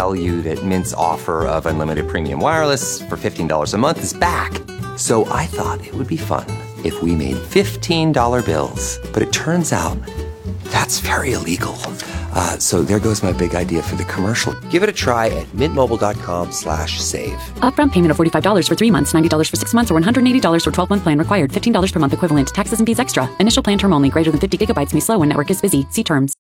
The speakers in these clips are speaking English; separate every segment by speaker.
Speaker 1: tell you that Mint's offer of unlimited premium wireless for $15 a month is back. So I thought it would be fun if we made $15 bills. But it turns out that's very illegal. So there goes my big idea for the commercial. Give it a try at mintmobile.com/save.
Speaker 2: Upfront payment of $45 for 3 months, $90 for 6 months, or $180 for 12-month plan required. $15 per month equivalent. Taxes and fees extra. Initial plan term only. Greater than 50 gigabytes may slow when network is busy. See terms.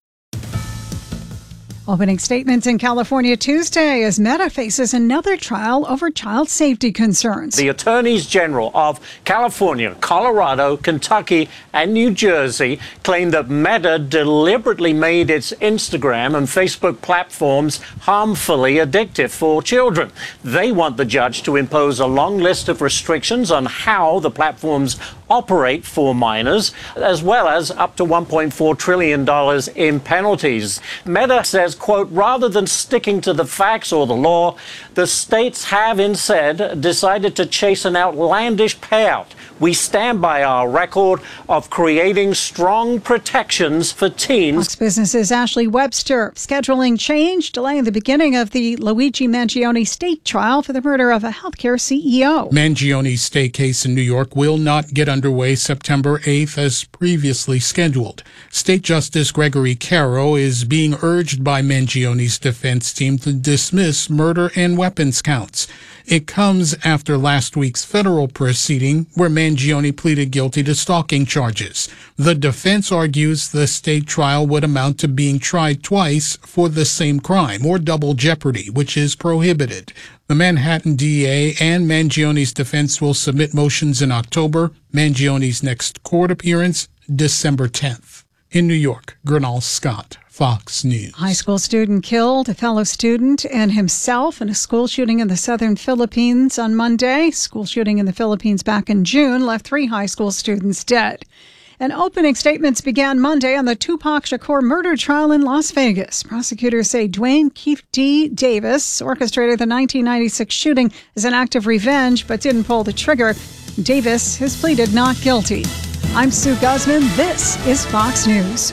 Speaker 3: Opening statements in California Tuesday as Meta faces another trial over child safety concerns.
Speaker 4: The attorneys general of California, Colorado, Kentucky, and New Jersey claim that Meta deliberately made its Instagram and Facebook platforms harmfully addictive for children. They want the judge to impose a long list of restrictions on how the platforms operate for minors, as well as up to $1.4 trillion in penalties. Meta says, quote, rather than sticking to the facts or the law, the states have instead decided to chase an outlandish payout. We stand by our record of creating strong protections for teens.
Speaker 3: Fox Business's Ashley Webster scheduling change, delaying the beginning of the Luigi Mangione state trial for the murder of a healthcare CEO.
Speaker 5: Mangione's state case in New York will not get underway September 8th as previously scheduled. State Justice Gregory Caro is being urged by Mangione's defense team to dismiss murder and weapons counts. It comes after last week's federal proceeding where Mangione pleaded guilty to stalking charges. The defense argues the state trial would amount to being tried twice for the same crime, or double jeopardy, which is prohibited. The Manhattan DA and Mangione's defense will submit motions in October. Mangione's next court appearance, December 10th. In New York, Gernal Scott, Fox News.
Speaker 3: High school student killed, a fellow student and himself in a school shooting in the southern Philippines on Monday. School shooting in the Philippines back in June left 3 high school students dead. And opening statements began Monday on the Tupac Shakur murder trial in Las Vegas. Prosecutors say Dwayne Keefe D. Davis orchestrated the 1996 shooting as an act of revenge, but didn't pull the trigger. Davis has pleaded not guilty. I'm Sue Guzman. This is Fox News.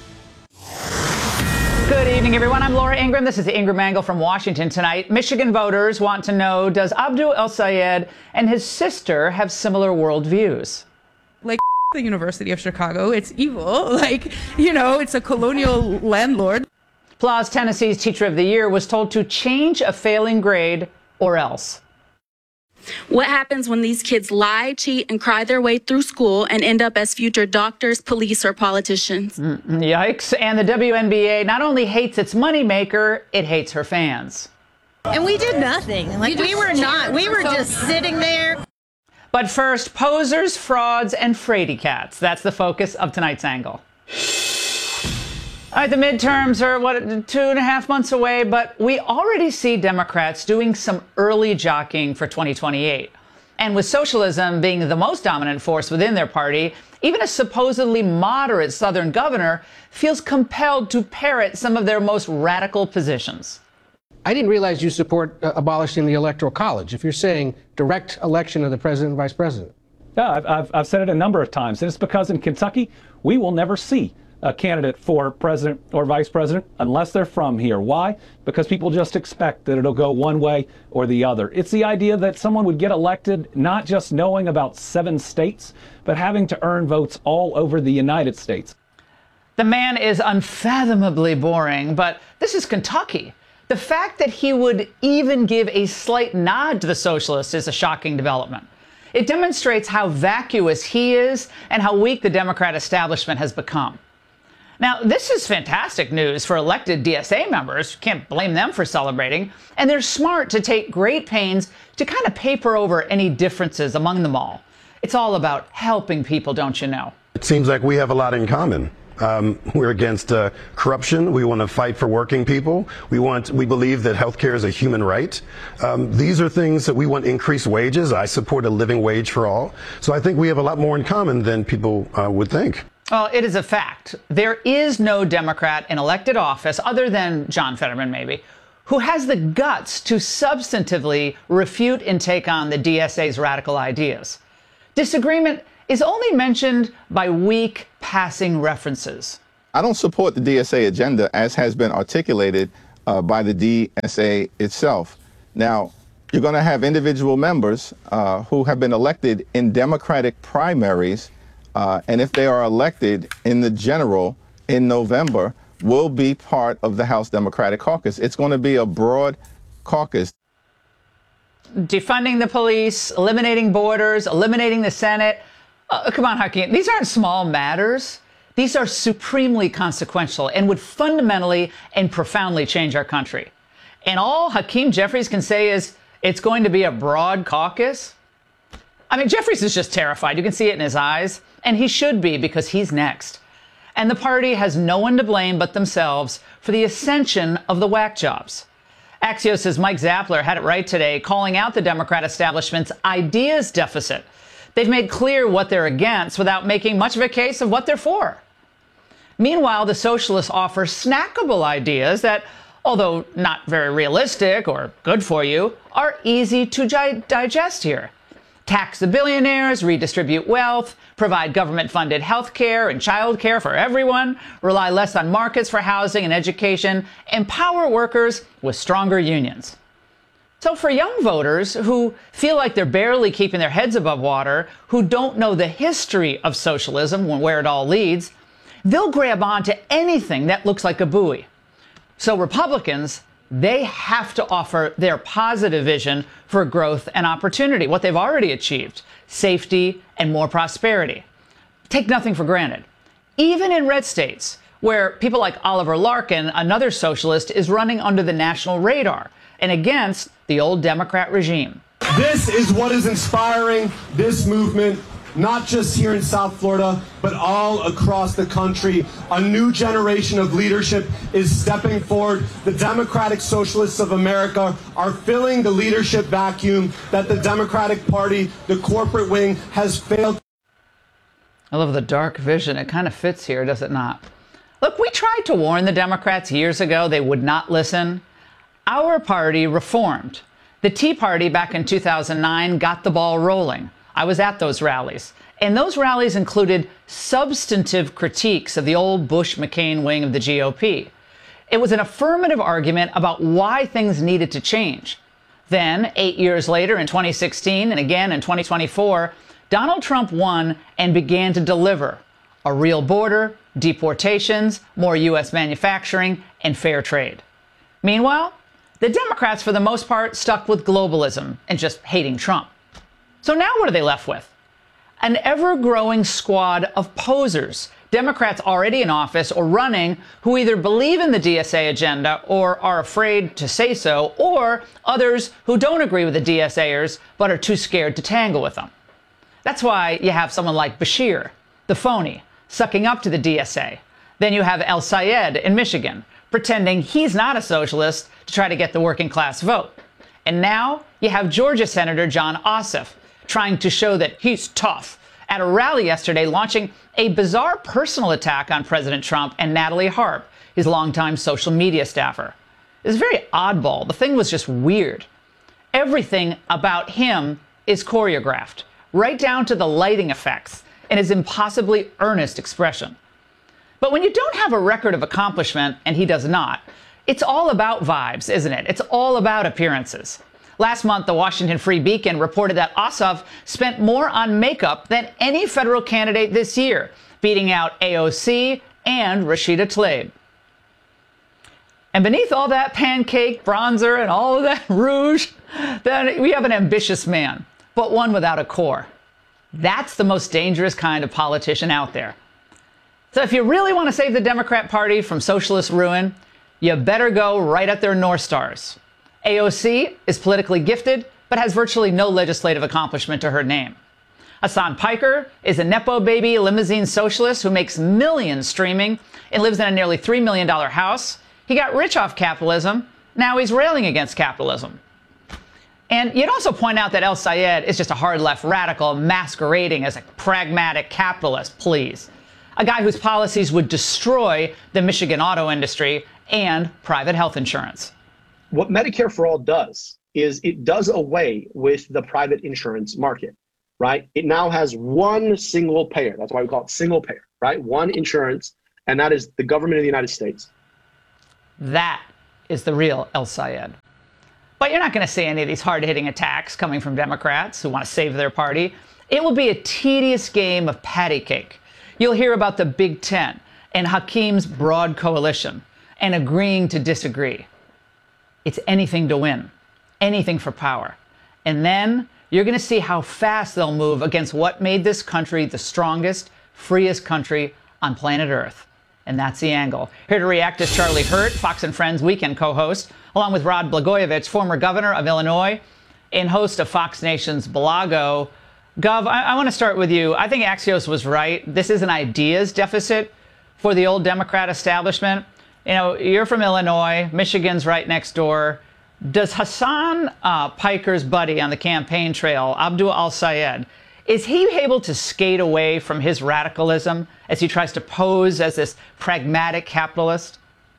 Speaker 6: Good evening, everyone. I'm Laura Ingram. This is the Ingram Angle from Washington tonight. Michigan voters want to know, does Abdul El-Sayed and his sister have similar worldviews?
Speaker 7: Like the University of Chicago, it's evil. It's a colonial landlord.
Speaker 6: Plus, Tennessee's Teacher of the Year was told to change a failing grade or else.
Speaker 8: What happens when these kids lie, cheat, and cry their way through school and end up as future doctors, police, or politicians?
Speaker 6: Yikes. And the WNBA not only hates its moneymaker, it hates her fans.
Speaker 9: And we did nothing. We were just sitting there.
Speaker 6: But first, posers, frauds, and fraidy cats. That's the focus of tonight's angle. All right, the midterms are, 2.5 months away, but we already see Democrats doing some early jockeying for 2028. And with socialism being the most dominant force within their party, even a supposedly moderate Southern governor feels compelled to parrot some of their most radical positions.
Speaker 10: I didn't realize you support abolishing the Electoral College. If you're saying direct election of the president and vice president.
Speaker 11: Yeah, I've said it a number of times, and it's because in Kentucky, we will never see a candidate for president or vice president unless they're from here. Why? Because people just expect that it'll go one way or the other. It's the idea that someone would get elected not just knowing about 7 states, but having to earn votes all over the United States.
Speaker 6: The man is unfathomably boring, but this is Kentucky. The fact that he would even give a slight nod to the socialists is a shocking development. It demonstrates how vacuous he is and how weak the Democrat establishment has become. Now, this is fantastic news for elected DSA members. You can't blame them for celebrating. And they're smart to take great pains to kind of paper over any differences among them all. It's all about helping people, don't you know?
Speaker 12: It seems like we have a lot in common. We're against corruption. We want to fight for working people. We believe that healthcare is a human right. These are things that we want: increased wages. I support a living wage for all. So I think we have a lot more in common than people would think.
Speaker 6: Well, it is a fact. There is no Democrat in elected office, other than John Fetterman maybe, who has the guts to substantively refute and take on the DSA's radical ideas. Disagreement is only mentioned by weak passing references.
Speaker 13: I don't support the DSA agenda as has been articulated by the DSA itself. Now, you're going to have individual members who have been elected in Democratic primaries, and if they are elected in the general in November, will be part of the House Democratic Caucus. It's going to be a broad caucus.
Speaker 6: Defunding the police, eliminating borders, eliminating the Senate. Come on, Hakeem. These aren't small matters. These are supremely consequential and would fundamentally and profoundly change our country. And all Hakeem Jeffries can say is, it's going to be a broad caucus. I mean, Jeffries is just terrified. You can see it in his eyes. And he should be, because he's next. And the party has no one to blame but themselves for the ascension of the whack jobs. Axios' Mike Zappler had it right today, calling out the Democrat establishment's ideas deficit. They've made clear what they're against without making much of a case of what they're for. Meanwhile, the socialists offer snackable ideas that, although not very realistic or good for you, are easy to digest here. Tax the billionaires, redistribute wealth, provide government-funded health care and child care for everyone, rely less on markets for housing and education, empower workers with stronger unions. So for young voters who feel like they're barely keeping their heads above water, who don't know the history of socialism and where it all leads, they'll grab on to anything that looks like a buoy. So Republicans, they have to offer their positive vision for growth and opportunity, what they've already achieved, safety and more prosperity. Take nothing for granted. Even in red states, where people like Oliver Larkin, another socialist, is running under the national radar and against the old Democrat regime.
Speaker 14: This is what is inspiring this movement, not just here in South Florida, but all across the country. A new generation of leadership is stepping forward. The Democratic Socialists of America are filling the leadership vacuum that the Democratic Party, the corporate wing, has failed.
Speaker 6: I love the dark vision. It kind of fits here, does it not? Look, we tried to warn the Democrats years ago. They would not listen. Our party reformed. The Tea Party back in 2009 got the ball rolling. I was at those rallies. And those rallies included substantive critiques of the old Bush-McCain wing of the GOP. It was an affirmative argument about why things needed to change. Then, 8 years later, in 2016 and again in 2024, Donald Trump won and began to deliver a real border, deportations, more U.S. manufacturing, and fair trade. Meanwhile, the Democrats, for the most part, stuck with globalism and just hating Trump. So now what are they left with? An ever-growing squad of posers, Democrats already in office or running, who either believe in the DSA agenda or are afraid to say so, or others who don't agree with the DSAers but are too scared to tangle with them. That's why you have someone like Bashir, the phony, sucking up to the DSA. Then you have El Sayed in Michigan, pretending he's not a socialist to try to get the working class vote. And now you have Georgia Senator Jon Ossoff, trying to show that he's tough at a rally yesterday, launching a bizarre personal attack on President Trump and Natalie Harp, his longtime social media staffer. It was very oddball. The thing was just weird. Everything about him is choreographed, right down to the lighting effects and his impossibly earnest expression. But when you don't have a record of accomplishment, and he does not, it's all about vibes, isn't it? It's all about appearances. Last month, the Washington Free Beacon reported that Ossoff spent more on makeup than any federal candidate this year, beating out AOC and Rashida Tlaib. And beneath all that pancake, bronzer, and all of that rouge, then we have an ambitious man, but one without a core. That's the most dangerous kind of politician out there. So if you really want to save the Democrat Party from socialist ruin, you better go right at their North Stars. AOC is politically gifted, but has virtually no legislative accomplishment to her name. Hassan Piker is a Nepo baby limousine socialist who makes millions streaming and lives in a nearly $3 million house. He got rich off capitalism. Now he's railing against capitalism. And you'd also point out that El Sayed is just a hard left radical masquerading as a pragmatic capitalist, please. A guy whose policies would destroy the Michigan auto industry and private health insurance.
Speaker 15: What Medicare for All does is it does away with the private insurance market, right? It now has one single payer. That's why we call it single payer, right? One insurance, and that is the government of the United States.
Speaker 6: That is the real El Sayed. But you're not going to see any of these hard-hitting attacks coming from Democrats who want to save their party. It will be a tedious game of patty cake. You'll hear about the Big Ten and Hakeem's broad coalition and agreeing to disagree. It's anything to win, anything for power. And then you're going to see how fast they'll move against what made this country the strongest, freest country on planet Earth. And that's the angle. Here to react is Charlie Hurt, Fox & Friends weekend co-host, along with Rod Blagojevich, former governor of Illinois and host of Fox Nation's Balago. Gov, I want to start with you. I think Axios was right. This is an ideas deficit for the old Democrat establishment. You know, you're from Illinois. Michigan's right next door. Does Hassan Piker's buddy on the campaign trail, Abdul Al-Sayed, is he able to skate away from his radicalism as he tries to pose as this pragmatic capitalist?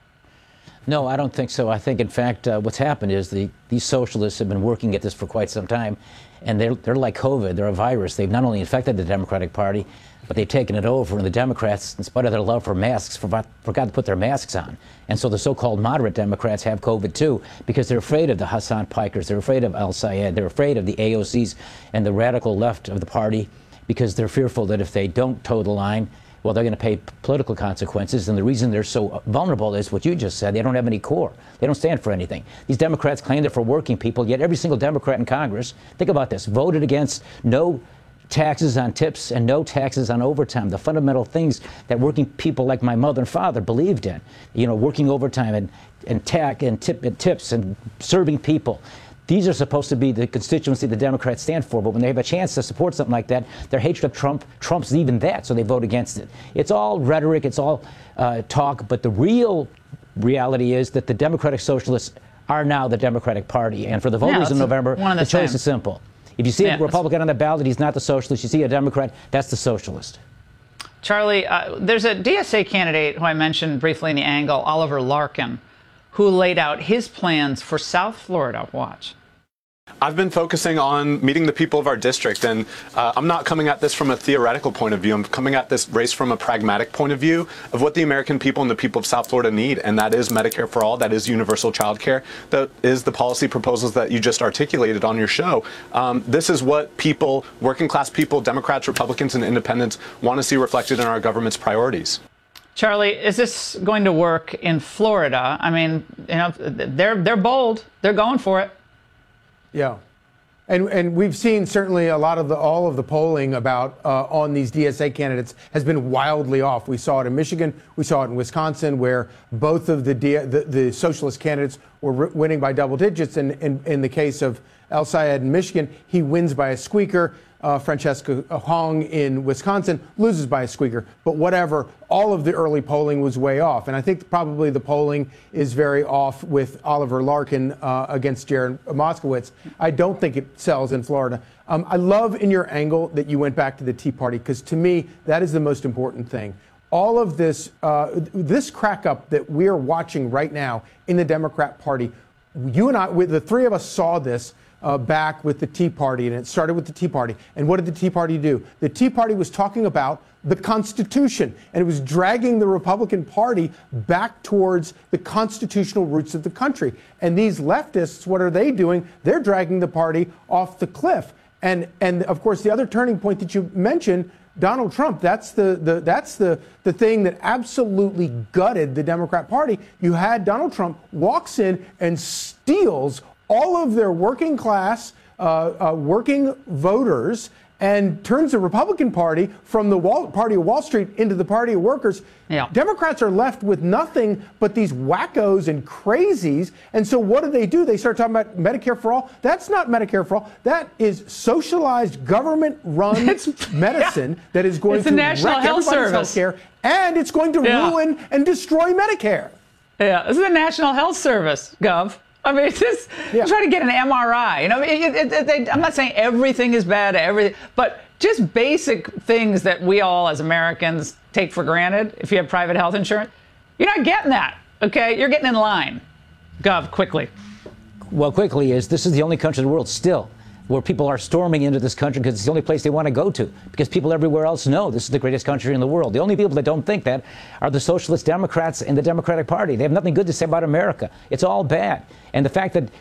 Speaker 16: No, I don't think so. I think, in fact, what's happened is these socialists have been working at this for quite some time, and they're like COVID. They're a virus. They've not only infected the Democratic Party, but they've taken it over, and the Democrats, in spite of their love for masks, forgot to put their masks on. And so the so-called moderate Democrats have COVID too, because they're afraid of the Hassan Pikers, they're afraid of Al-Sayed, they're afraid of the AOCs and the radical left of the party, because they're fearful that if they don't toe the line, well, they're going to pay political consequences. And the reason they're so vulnerable is what you just said. They don't have any core. They don't stand for anything. These Democrats claim they're for working people, yet every single Democrat in Congress, think about this, voted against no taxes on tips and no taxes on overtime, the fundamental things that working people like my mother and father believed in, you know, working overtime and tips and serving people. These are supposed to be the constituency the Democrats stand for, but when they have a chance to support something like that, their hatred of Trump trumps even that, so they vote against it. It's all rhetoric, it's all talk, but the real reality is that the Democratic Socialists are now the Democratic Party, and for the voters in November, the choice is simple. If you see a Republican on the ballot, he's not the socialist. You see a Democrat, that's the socialist.
Speaker 6: Charlie, there's a DSA candidate who I mentioned briefly in the angle, Oliver Larkin, who laid out his plans for South Florida. Watch.
Speaker 17: I've been focusing on meeting the people of our district, and I'm not coming at this from a theoretical point of view. I'm coming at this race from a pragmatic point of view of what the American people and the people of South Florida need, and that is Medicare for all, that is universal child care, that is the policy proposals that you just articulated on your show. This is what people, working class people, Democrats, Republicans, and independents want to see reflected in our government's priorities.
Speaker 6: Charlie, is this going to work in Florida? I mean, you know, they're bold. They're going for it.
Speaker 18: Yeah. And we've seen certainly all of the polling about on these DSA candidates has been wildly off. We saw it in Michigan, we saw it in Wisconsin, where both of the socialist candidates were winning by double digits. And in the case of El-Sayed in Michigan, he wins by a squeaker. Francesca Hong in Wisconsin loses by a squeaker. But whatever, all of the early polling was way off. And I think probably the polling is very off with Oliver Larkin against Jared Moskowitz. I don't think it sells in Florida. I love in your angle that you went back to the Tea Party, because to me, that is the most important thing. All of this, this crack up that we're watching right now in the Democrat Party, you and I, the three of us saw this back with the Tea Party, and it started with the Tea Party. And what did the Tea Party do? The Tea Party was talking about the Constitution, and it was dragging the Republican Party back towards the constitutional roots of the country. And these leftists, what are they doing? They're dragging the party off the cliff. And of course, the other turning point that you mentioned, Donald Trump, that's the thing that absolutely gutted the Democrat Party. You had Donald Trump walks in and steals all of their working class, working voters, and turns the Republican Party from the party of Wall Street into the party of workers. Yeah. Democrats are left with nothing but these wackos and crazies. And so what do? They start talking about Medicare for all. That's not Medicare for all. That is socialized, government-run medicine that is going to wreck everybody's health care, and it's going to ruin and destroy Medicare.
Speaker 6: Yeah, this is the National Health Service, Gov. I mean, it's just try to get an MRI. You know, I'm not saying everything is bad, but just basic things that we all as Americans take for granted. If you have private health insurance, you're not getting that. Okay, you're getting in line. Gov, quickly.
Speaker 16: Well, quickly is this is the only country in the world still where people are storming into this country because it's the only place they want to go to, because people everywhere else know this is the greatest country in the world. The only people that don't think that are the Socialist Democrats and the Democratic Party. They have nothing good to say about America. It's all bad. And the fact that